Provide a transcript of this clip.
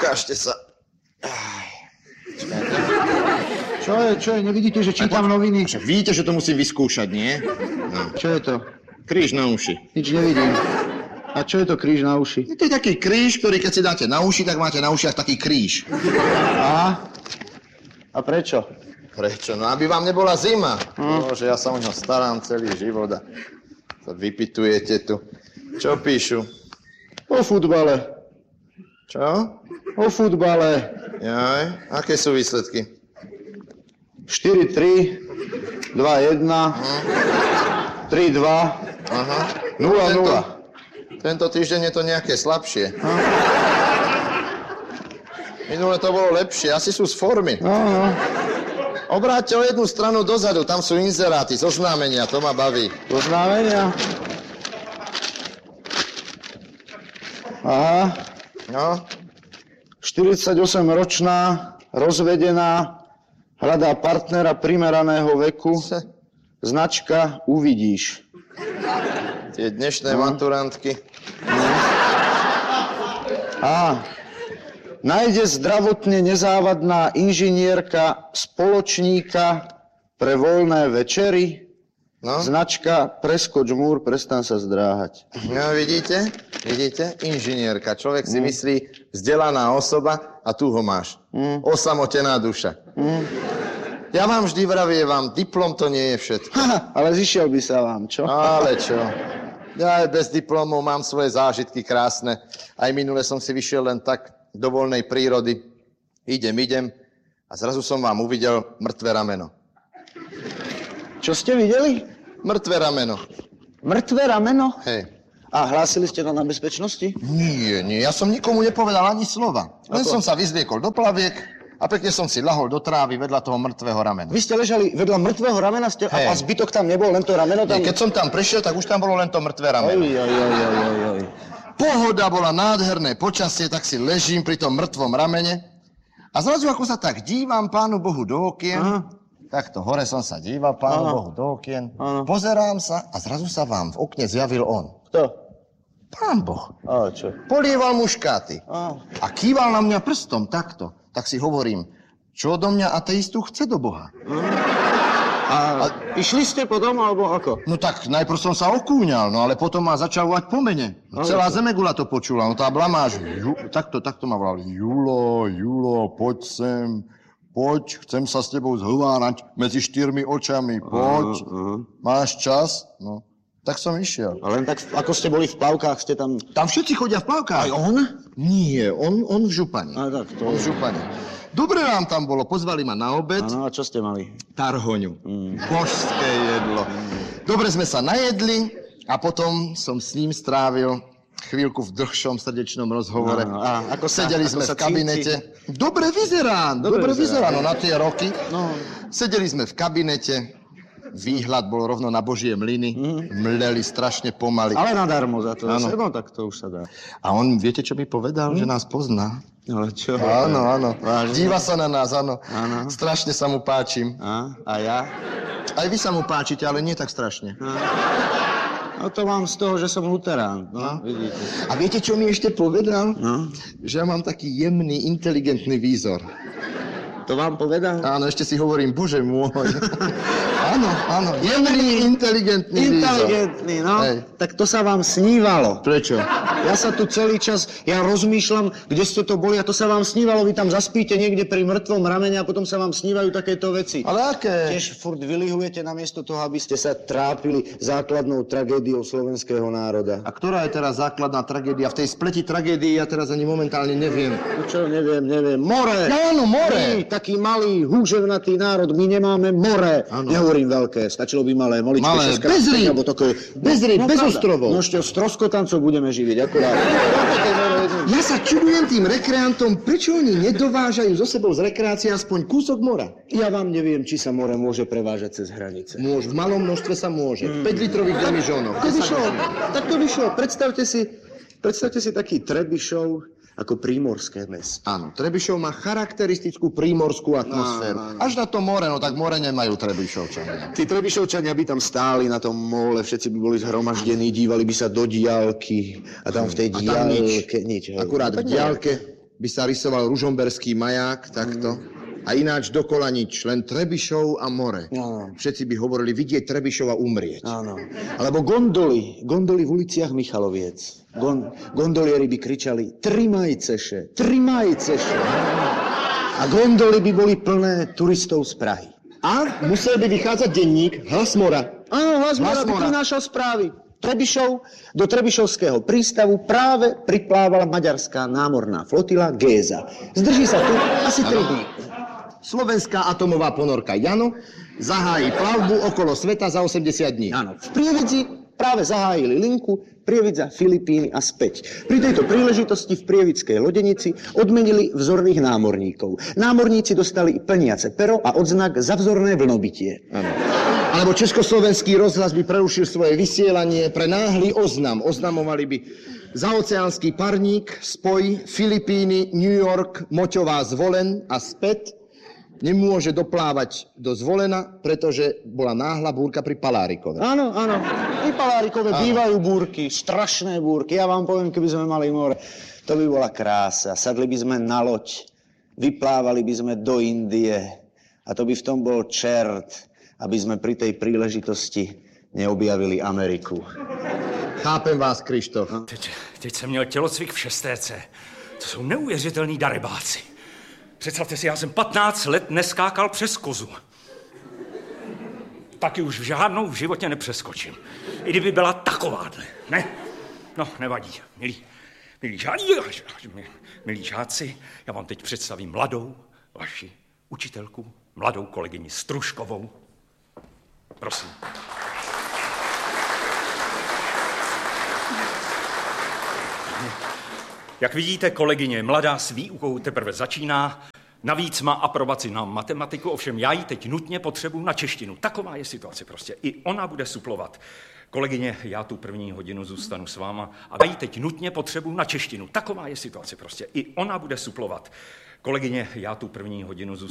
Ukážte sa. Čo je? Nevidíte, že čítam noviny? Vidíte, že to musím vyskúšať, nie? No. Čo je to? Kríž na uši. Nič nevidím. A čo je to kríž na uši? To je taký kríž, ktorý keď si dáte na uši, tak máte na ušiach taký kríž. A prečo? Prečo? No aby vám nebola zima. Bože, ja sa o ňo starám celý život a sa vypitujete tu. Čo píšu? O futbale. Čo? O futbale. Jaj, aké sú výsledky? 4-3, 2-1, 3-2, 0-0. Tento týždeň je to nejaké slabšie. Minule to bolo lepšie, asi sú z formy. Obráťte o jednu stranu dozadu, tam sú inzeráty, oznámenia, to ma baví. Oznámenia? Aha. No? 48-ročná, rozvedená, hľadá partnera primeraného veku. Značka Uvidíš. Tie dnešné maturantky. Nájde zdravotne nezávadná inžinierka spoločníka pre voľné večery. No? Značka Preskoč múr, prestan sa zdráhať. No, vidíte? Inžinierka. Človek si myslí, vzdelaná osoba a tu ho máš. Osamotená duša. Ja vám vždy vravievam, diplom to nie je všetko. Ale zišiel by sa vám, čo? Ale čo? Ja aj bez diplomov mám svoje zážitky krásne. Aj minule som si vyšiel len tak do voľnej prírody. Idem a zrazu som vám uvidel mŕtve rameno. Čo ste videli? Mŕtve rameno. Mŕtve rameno? Hej. A hlásili ste to na bezpečnosti? Nie, ja som nikomu nepovedal ani slova. Len som sa vyzliekol do plaviek a pekne som si ľahol do trávy vedľa toho mŕtvého ramena. Vy ste ležali vedľa mŕtvého ramena a zbytok tam nebol, len to rameno tam... Keď som tam prišiel, tak už tam bolo len to mŕtve rameno. Oj. Pohoda bola, nádherné počasie, tak si ležím pri tom mŕtvom ramene a zrazu ako sa tak dívam Pánu Bohu do okien, takto hore som sa díval Pánu Bohu do okien, pozerám sa a zrazu sa vám v okne zjavil on. Kto? Pán Boh. A čo? Polieval muškáty a kýval na mňa prstom takto. Tak si hovorím, čo odo mňa ateistu chce do Boha? A išli ste potom, alebo ako? No tak, najprv som sa okúňal, no ale potom ma začal volať po mene. Celá Zemegula to počula, no tá blamáž, takto ma volali. Julo, poď sem, chcem sa s tebou zhovárať medzi 4 očami, poď, máš čas? No, tak som išiel. A len tak, ako ste boli v plavkách, ste tam... Tam všetci chodia v plavkách. Aj on? Nie, on v župane. On v župane. Dobre nám tam bolo, pozvali ma na obed. Áno, a čo ste mali? Tarhoňu. Božské jedlo. Dobre sme sa najedli a potom som s ním strávil chvíľku v dlhšom srdečnom rozhovore. A ako sedeli sme v kabinete. Dobre vyzerá, no na tie roky. Sedeli sme v kabinete. Výhľad bol rovno na Božie mlyny. Mleli strašne pomaly. Ale nadarmo za to. No, tak to už sa dá. A on, viete, čo mi povedal? Že nás pozná. Ale čo? Áno. Vážne? Díva sa na nás, áno. Strašne sa mu páčim. A ja? Aj vy sa mu páčite, ale nie tak strašne. No to mám z toho, že som luterán. No, vidíte. A viete, čo mi ešte povedal? Že ja mám taký jemný, inteligentný výzor. To vám povedal? Áno, ešte si hovorím, Bože môj. Áno, jemný, inteligentný výzor. Inteligentný, no. Hej. Tak to sa vám snívalo. Prečo? Ja sa tu celý čas, ja rozmýšľam, kde ste to boli a to sa vám snívalo, vy tam zaspíte niekde pri mŕtvom ramene a potom sa vám snívajú takéto veci. Ale aké? Tiež furt vylihujete namiesto toho, aby ste sa trápili základnou tragédiou slovenského národa. A ktorá je teraz základná tragédia? V tej spleti tragédií ja teraz ani momentálne neviem. No čo, neviem. More! No áno, more! My, taký malý, húževnatý národ, my nemáme more. Ano. Nehovorím veľké, stačilo by malé, maličké, malé, 6 bez rýb, alebo takové. Bez rýb, bez ostrovov. No ešte stroskotancov budeme živiť, akurát. Ja sa čudujem tým rekreantom, prečo oni nedovážajú so sebou z rekreácie aspoň kúsok mora. Ja vám neviem, či sa more môže prevážať cez hranice. Môže, v malom množstve sa môže. 5 litrových demižónov. Tak to vyšlo. Predstavte si taký Trebišov ako prímorské mesto. Áno, Trebišov má charakteristickú prímorskú atmosféru. Až na to more, no tak more nemajú Trebišovčania. Tí Trebišovčania by tam stáli na tom mole, všetci by boli zhromaždení, dívali by sa do diaľky a tam v tej diaľke nič. Akurát v diaľke by sa rysoval ružomberský maják, takto. A ináč dokola nič, len Trebišov a more. Áno. Všetci by hovorili, vidieť Trebišov a umrieť. Áno. Alebo gondoly v uliciach Michaloviec. Gondolieri by kričali, trimajceše. A gondoly by boli plné turistov z Prahy. A musel by vychádzať denník Hlas mora. Áno, Hlas mora by prinášal správy. Do Trebišovského prístavu práve priplávala maďarská námorná flotila Géza. Zdrží sa tu asi 3 dní. Slovenská atomová ponorka Jano zahájí plavbu okolo sveta za 80 dní. Áno, v Prievidzi práve zahájili linku Prievidza, Filipíny a späť. Pri tejto príležitosti v prievidskej lodenici odmenili vzorných námorníkov. Námorníci dostali plniace pero a odznak za vzorné vlnobytie. Áno. Alebo Československý rozhlas by prerušil svoje vysielanie pre náhly oznam. Oznamovali by zaoceánsky parník, spoj, Filipíny, New York, Moťová, Zvolen a späť. Nemôže doplávať do Zvolena, pretože bola náhla búrka pri Palárikove. Áno. Pri Palárikove bývajú búrky, strašné búrky. Ja vám poviem, keby sme mali more, to by bola krása. Sadli by sme na loď, vyplávali by sme do Indie a to by v tom bol čert, aby sme pri tej príležitosti neobjavili Ameriku. Chápem vás, Krištof. Teď jsem měl tělocvik v 6. To jsou neuvěřitelný darebáci. Představte si, já jsem 15 let neskákal přes kozu. Taky už v žádnou v životě nepřeskočím. I kdyby byla takováhle. Ne? No, nevadí. Milí žáci, já vám teď představím mladou vaši učitelku, mladou kolegyni Stružkovou. Prosím. Jak vidíte, kolegyně mladá s výukou teprve začíná, navíc má aprobaci na matematiku, ovšem já ji teď nutně potřebuji na češtinu. Taková je situace prostě. I ona bude suplovat. Kolegyně, já tu 1. hodinu zůstanu s váma a já ji teď nutně potřebuji na češtinu. Taková je situace prostě. I ona bude suplovat. Kolegyně, já tu 1. hodinu zůstanu